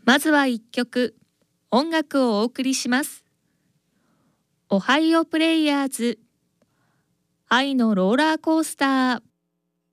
まずは一曲、音楽をお送りします。オハイオプレイヤーズ、愛のローラーコースター。